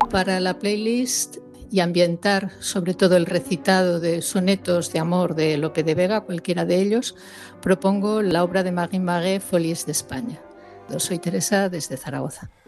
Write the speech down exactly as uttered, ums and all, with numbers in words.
Para la playlist y ambientar sobre todo el recitado de sonetos de amor de Lope de Vega, cualquiera de ellos, propongo la obra de Marie Magué, Folies de España. Yo soy Teresa desde Zaragoza.